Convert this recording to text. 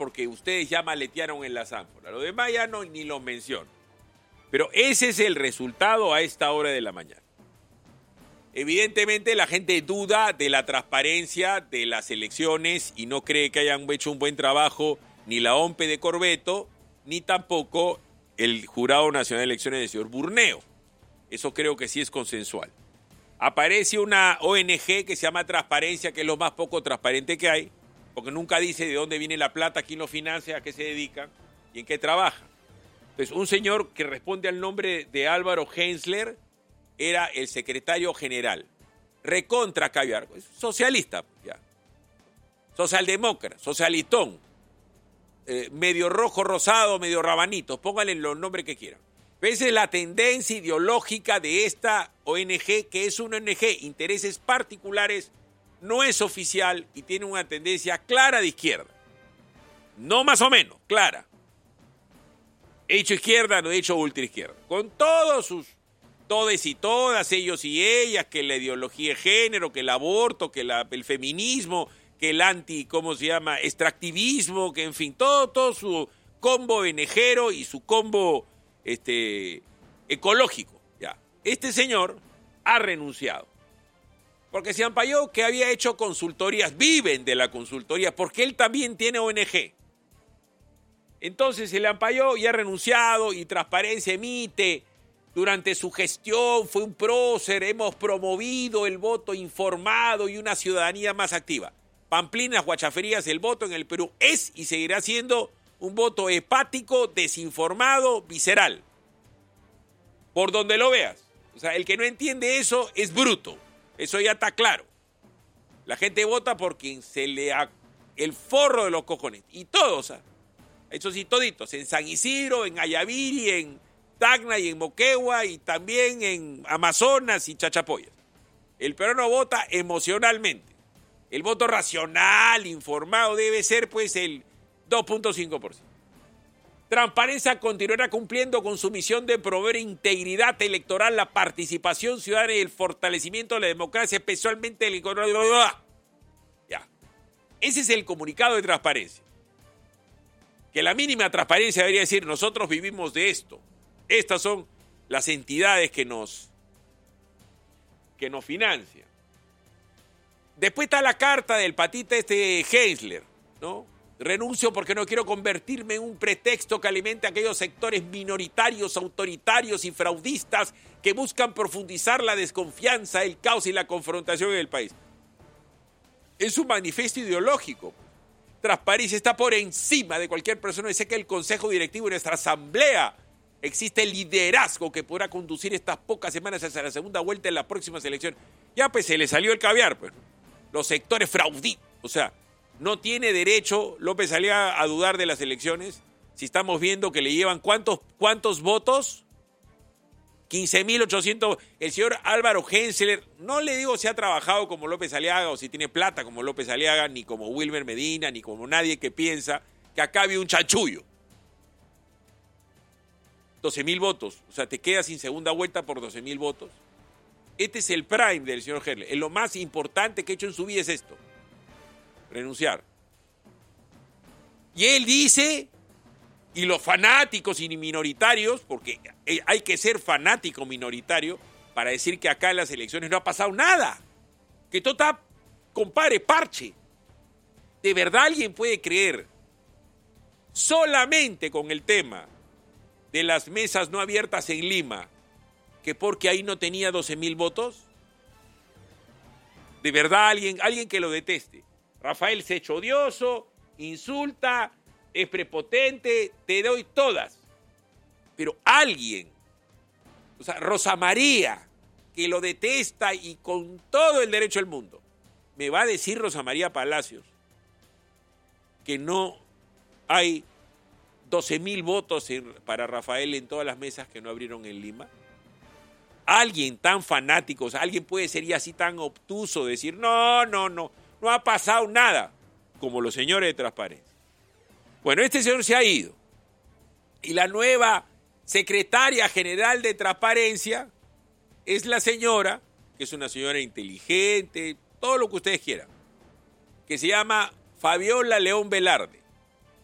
porque ustedes ya maletearon en la ánforas. Lo demás ya no, ni lo menciono. Pero ese es el resultado a esta hora de la mañana. Evidentemente la gente duda de la transparencia de las elecciones y no cree que hayan hecho un buen trabajo ni la OMPE de Corbeto, ni tampoco el Jurado Nacional de Elecciones del señor Burneo. Eso creo que sí es consensual. Aparece una ONG que se llama Transparencia, que es lo más poco transparente que hay, porque nunca dice de dónde viene la plata, quién lo financia, a qué se dedican y en qué trabaja. Entonces, un señor que responde al nombre de Álvaro Hensler era el secretario general. Recontra caviar, socialista, ya. Socialdemócrata, socialistón, medio rojo, rosado, medio rabanito, pónganle los nombres que quieran. Esa es la tendencia ideológica de esta ONG, que es una ONG, intereses particulares, no es oficial y tiene una tendencia clara de izquierda. No más o menos, clara. Hecho izquierda, no hecho ultraizquierda. Con todos sus todes y todas, ellos y ellas, que la ideología de género, que el aborto, que el feminismo, que el extractivismo, que en fin, todo su combo venejero y su combo ecológico. Ya. Este señor ha renunciado. Porque se ampalló que había hecho consultorías, viven de la consultoría, porque él también tiene ONG. Entonces se le ampalló y ha renunciado, y Transparencia emite, durante su gestión fue un prócer, hemos promovido el voto informado y una ciudadanía más activa. Pamplinas, guachaferías, el voto en el Perú es y seguirá siendo un voto hepático, desinformado, visceral. Por donde lo veas. O sea, el que no entiende eso es bruto. Eso ya está claro. La gente vota por quien se le ha el forro de los cojones. Y todos, eso sí, toditos. En San Isidro, en Ayaviri, en Tacna y en Moquegua y también en Amazonas y Chachapoyas. El peruano vota emocionalmente. El voto racional, informado, debe ser pues el 2.5%. Transparencia continuará cumpliendo con su misión de promover integridad electoral, la participación ciudadana y el fortalecimiento de la democracia, especialmente el... Ya. Ese es el comunicado de Transparencia. Que la mínima transparencia debería decir, nosotros vivimos de esto. Estas son las entidades que nos financian. Después está la carta del patita Hensler, ¿no? Renuncio porque no quiero convertirme en un pretexto que alimente a aquellos sectores minoritarios, autoritarios y fraudistas que buscan profundizar la desconfianza, el caos y la confrontación en el país. Es un manifiesto ideológico. Transparencia está por encima de cualquier persona. Dice que el Consejo Directivo de nuestra Asamblea existe el liderazgo que podrá conducir estas pocas semanas hacia la segunda vuelta en las próximas elecciones. Ya pues se le salió el caviar, pues. Los sectores fraudistas, o sea, no tiene derecho López Aliaga a dudar de las elecciones si estamos viendo que le llevan ¿cuántos votos? 15.800. El señor Álvaro Hensler, no le digo si ha trabajado como López Aliaga o si tiene plata como López Aliaga, ni como Wilmer Medina, ni como nadie que piensa que acá había un chanchullo. 12.000 votos, o sea, te quedas sin segunda vuelta por 12.000 votos. Este es el prime del señor Hensler. Lo más importante que ha hecho en su vida es esto. Renunciar. Y él dice, y los fanáticos y minoritarios, porque hay que ser fanático minoritario para decir que acá en las elecciones no ha pasado nada. Que todo está, compadre, parche. ¿De verdad alguien puede creer solamente con el tema de las mesas no abiertas en Lima que porque ahí no tenía 12.000 votos? ¿De verdad alguien que lo deteste? Rafael se ha hecho odioso, insulta, es prepotente, te doy todas. Pero alguien, o sea, Rosa María, que lo detesta y con todo el derecho del mundo, me va a decir Rosa María Palacios que no hay 12.000 votos para Rafael en todas las mesas que no abrieron en Lima. Alguien tan fanático, o sea, alguien puede ser ya así tan obtuso, decir no ha pasado nada, como los señores de Transparencia. Bueno, este señor se ha ido. Y la nueva secretaria general de Transparencia es la señora, que es una señora inteligente, todo lo que ustedes quieran, que se llama Fabiola León Velarde.